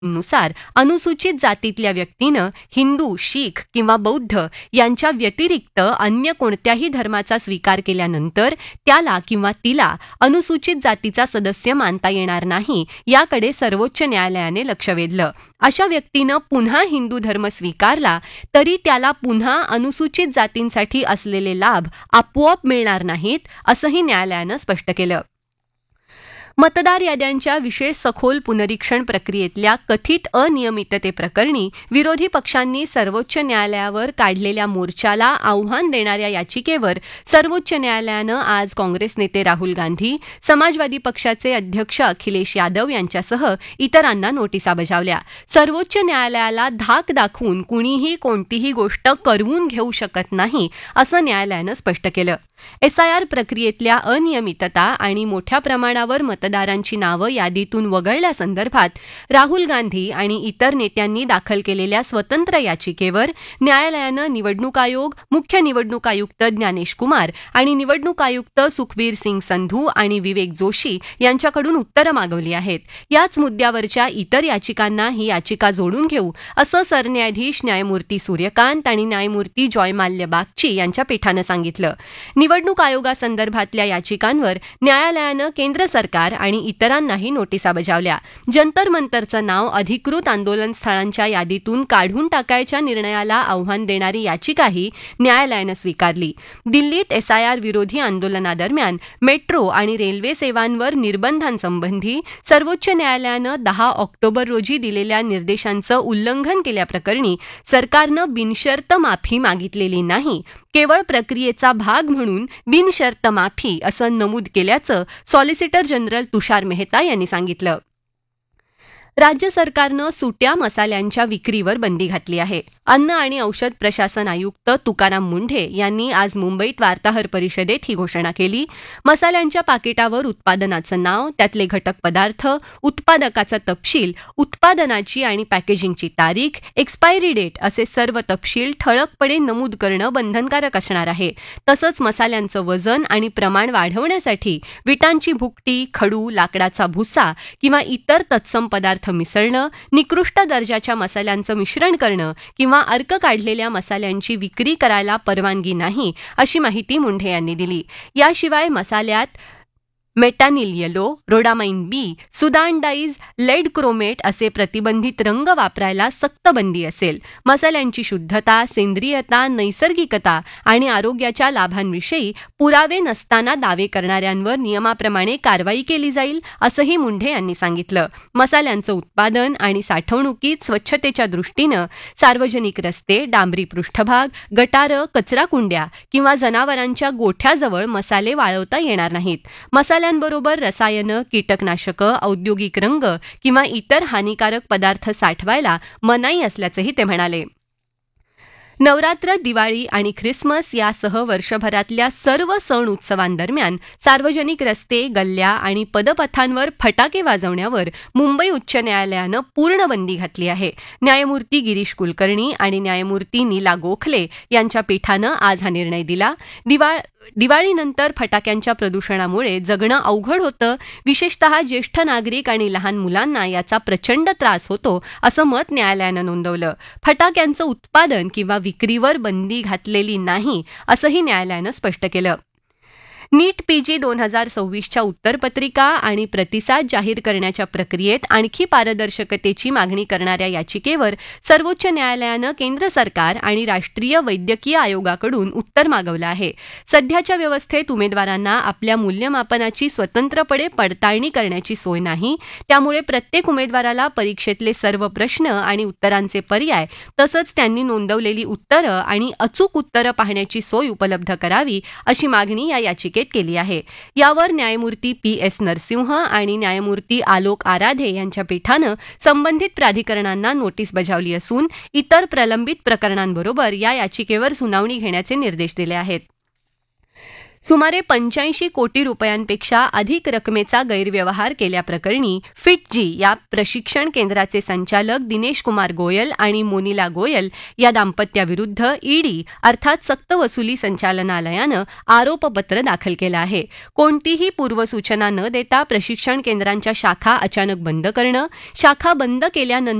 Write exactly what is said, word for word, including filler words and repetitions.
नुसार अनुसूचित जातीतल्या व्यक्तीनं हिंदू, शीख किंवा बौद्ध यांच्या व्यतिरिक्त अन्य कोणत्याही धर्माचा स्वीकार केल्यानंतर त्याला किंवा तिला अनुसूचित जातीचा सदस्य मानता येणार नाही, याकडे सर्वोच्च न्यायालयाने लक्ष वेधलं. अशा व्यक्तीनं पुन्हा हिंदू धर्म स्वीकारला तरी त्याला पुन्हा अनुसूचित जातींसाठी असलेले लाभ आपोआप मिळणार नाहीत, असंही न्यायालयानं स्पष्ट केलं. मतदार याद्यांच्या विशेष सखोल पुनरीक्षण प्रक्रियेतल्या कथित अनियमिततेप्रकरणी विरोधी पक्षांनी सर्वोच्च न्यायालयावर काढलेल्या मोर्चाला आव्हान देणाऱ्या याचिकेवर सर्वोच्च न्यायालयानं आज काँग्रेस नेते राहुल गांधी, समाजवादी पक्षाचे अध्यक्ष अखिलेश यादव यांच्यासह इतरांना नोटिसा बजावल्या. सर्वोच्च न्यायालयाला धाक दाखवून कुणीही कोणतीही गोष्ट करवून घेऊ शकत नाही, असं न्यायालयानं स्पष्ट केलं. एसआयआर प्रक्रियेतल्या अनियमितता आणि मोठ्या प्रमाणावर मतदारांची नावं यादीतून वगळल्यासंदर्भात राहुल गांधी आणि इतर नेत्यांनी दाखल केलेल्या स्वतंत्र याचिकेवर न्यायालयानं निवडणूक आयोग, मुख्य निवडणूक आयुक्त ज्ञानेश कुमार आणि निवडणूक आयुक्त सुखबीर सिंग संधू आणि विवेक जोशी यांच्याकडून उत्तरं मागवली आहेत. याच मुद्द्यावरच्या इतर याचिकांना ही याचिका जोडून घेऊ, असं सरन्यायाधीश न्यायमूर्ती सूर्यकांत आणि न्यायमूर्ती जॉयमाल्य बागची यांच्या पीठानं सांगितलं. निवडणूक आयोगासंदर्भातल्या याचिकांवर न्यायालयानं केंद्र सरकार आणि इतरांनाही नोटिसा बजावल्या. जंतर मंतरचं नाव अधिकृत आंदोलन स्थळांच्या यादीतून काढून टाकायच्या निर्णयाला आव्हान देणारी याचिकाही न्यायालयानं स्वीकारली. दिल्लीत एसआयआर विरोधी आंदोलनादरम्यान मेट्रो आणि रेल्वे सेवांवर निर्बंधांसंबंधी सर्वोच्च न्यायालयानं दहा ऑक्टोबर रोजी दिलेल्या निर्देशांचं उल्लंघन केल्याप्रकरणी सरकारनं बिनशर्त माफी मागितलेली नाही, केवळ प्रक्रियेचा भाग म्हणून बिनशर्त माफी असं नमूद केल्याचं सॉलिसिटर जनरल तुषार मेहता यांनी सांगितलं. राज्य सरकारनं सुट्या मसाल्यांच्या विक्रीवर बंदी घातली आहे. अन्न आणि औषध प्रशासन आयुक्त तुकाराम मुंढे यांनी आज मुंबईत वार्ताहर परिषदेत ही घोषणा केली. मसाल्यांच्या पाकिटावर उत्पादनाचं नाव, त्यातले घटक पदार्थ, उत्पादकाचा तपशील, उत्पादनाची आणि पॅकेजिंगची तारीख, एक्सपायरी डेट असे सर्व तपशील ठळकपणे नमूद करणं बंधनकारक असणार आहे. तसंच मसाल्यांचं वजन आणि प्रमाण वाढवण्यासाठी विटांची भुकटी, खडू, लाकडाचा भुसा किंवा इतर तत्सम पदार्थ मिसळणं, निकृष्ट दर्जाच्या मसाल्यांचं मिश्रण करणं किंवा अर्क काढलेल्या मसाल्यांची विक्री करायला परवानगी नाही, अशी माहिती मुंढे यांनी दिली. याशिवाय मसाल्यात मेटानिल येलो, रोडामाइन बी, सुदान डाईज, लेड क्रोमेट असे प्रतिबंधित रंग वापरायला सक्त बंदी असेल. मसाल्यांची शुद्धता, सेंद्रियता, नैसर्गिकता आणि आरोग्याच्या लाभांविषयी पुरावे नसताना दावे करणाऱ्यांवर नियमाप्रमाणे कारवाई केली जाईल, असंही मुंढे यांनी सांगितलं. मसाल्यांचं उत्पादन आणि साठवणुकीत स्वच्छतेच्या दृष्टीनं सार्वजनिक रस्ते, डांबरी पृष्ठभाग, गटारं, कचरा कुंड्या किंवा जनावरांच्या गोठ्याजवळ मसाले वाळवता येणार नाहीत. मसाले मसाल्यांबरोबर रसायनं, कीटकनाशकं, औद्योगिक रंग किंवा इतर हानिकारक पदार्थ साठवायला मनाई असल्याचंही ते म्हणाले. नवरात्र, दिवाळी आणि ख्रिसमस यासह वर्षभरातल्या सर्व सण उत्सवांदरम्यान सार्वजनिक रस्ते, गल्ल्या आणि पदपथांवर फटाके वाजवण्यावर मुंबई उच्च न्यायालयानं पूर्ण बंदी घातली आहे. न्यायमूर्ती गिरीश कुलकर्णी आणि न्यायमूर्ती नीला गोखले यांच्या पीठानं आज हा निर्णय दिला. दिवाळ दिवाळीनंतर फटाक्यांच्या प्रदूषणामुळे जगणं अवघड होतं, विशेषतः ज्येष्ठ नागरिक आणि लहान मुलांना याचा प्रचंड त्रास होतो, असं मत न्यायालयानं नोंदवलं. फटाक्यांचं उत्पादन किंवा विक्रीवर बंदी घातलेली नाही, असंही न्यायालयानं स्पष्ट केलं. नीट पीजी दोन हजार सव्वीसच्या उत्तरपत्रिका आणि प्रतिसाद जाहीर करण्याच्या प्रक्रियेत आणखी पारदर्शकतेची मागणी करणाऱ्या याचिकेवर सर्वोच्च न्यायालयानं केंद्र सरकार आणि राष्ट्रीय वैद्यकीय आयोगाकडून उत्तर मागवलं आहे. सध्याच्या व्यवस्थेत उमेदवारांना आपल्या मूल्यमापनाची स्वतंत्रपणे पडताळणी करण्याची सोय नाही, त्यामुळे प्रत्येक उमेदवाराला परीक्षेतले सर्व प्रश्न आणि उत्तरांचे पर्याय तसंच त्यांनी नोंदवलेली उत्तरं आणि अचूक उत्तरं पाहण्याची सोय उपलब्ध करावी, अशी मागणी या याचिकेत केली आहे. यावर न्यायमूर्ती पी एस नरसिंह आणि न्यायमूर्ती आलोक आराधे यांच्या पीठानं संबंधित प्राधिकरणांना नोटीस बजावली असून इतर प्रलंबित प्रकरणांबरोबर या याचिकेवर सुनावणी घेण्याचे निर्देश दिले आहेत. सुमारे पंच्याऐंशी कोटी रुपयांपेक्षा अधिक रकमेचा गैरव्यवहार केल्याप्रकरणी फिटजी या प्रशिक्षण केंद्राचे संचालक दिनेश कुमार गोयल आणि मोनिला गोयल या दाम्पत्याविरुद्ध ईडी अर्थात सक्तवसुली संचालनालयानं आरोपपत्र दाखल केलं आहे. कोणतीही पूर्वसूचना न देता प्रशिक्षण केंद्रांच्या शाखा अचानक बंद करणं, शाखा बंद केल्यानंतर